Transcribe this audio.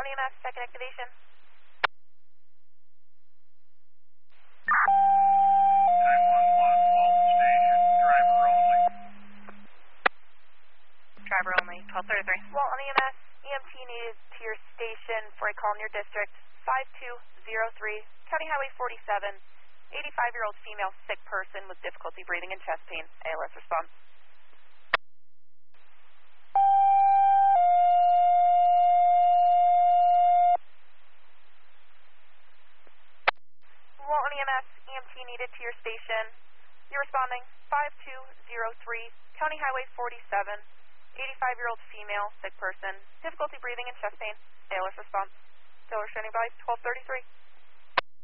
EMS, second activation. 911, Walton Station, driver only. Driver only, 1233. Walton EMS, EMT needed to your station for a call in your district, 5203, County Highway 47, 85-year-old female sick person with difficulty breathing and chest pain. ALS response. Walton EMS, EMT needed to your station. You're responding, 5203, County Highway 47, 85-year-old female sick person, difficulty breathing and chest pain. ALS response. Still standing by, 1233.